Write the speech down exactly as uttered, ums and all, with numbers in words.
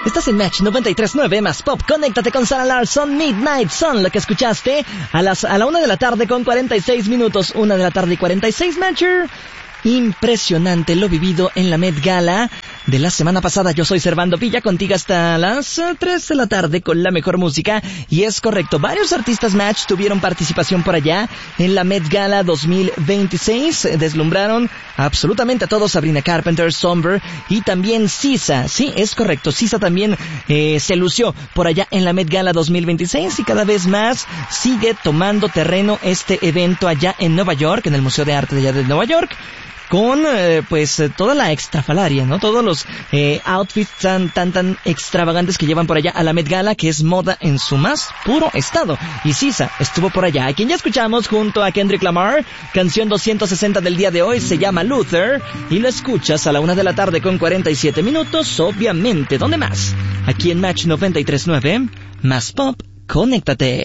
Estás en Match noventa y tres punto nueve más Pop. Conéctate con Sarah Larsson, Midnight Sun, lo que escuchaste a las a la una de la tarde con cuarenta y seis minutos. Una de la tarde y cuarenta y seis, Matcher. Impresionante lo vivido en la Met Gala de la semana pasada. Yo soy Servando Villa, contigo hasta las tres de la tarde con la mejor música. Y es correcto, varios artistas Match tuvieron participación por allá en la Met Gala dos mil veintiséis. Deslumbraron absolutamente a todos. Sabrina Carpenter, Somber y también Sisa. Sí, es correcto, Sisa también eh, se lució por allá en la Met Gala dos mil veintiséis. Y cada vez más sigue tomando terreno este evento allá en Nueva York, en el Museo de Arte de allá de Nueva York, con eh, pues eh, toda la extrafalaria, ¿no? Todos los eh, outfits tan tan tan extravagantes que llevan por allá a la Met Gala, que es moda en su más puro estado. Y Sisa estuvo por allá, a quien ya escuchamos junto a Kendrick Lamar. Canción doscientos sesenta del día de hoy se llama Luther, y lo escuchas a la una de la tarde con cuarenta y siete minutos, obviamente. ¿Dónde más? Aquí en Match noventa y tres punto nueve, más Pop, conéctate.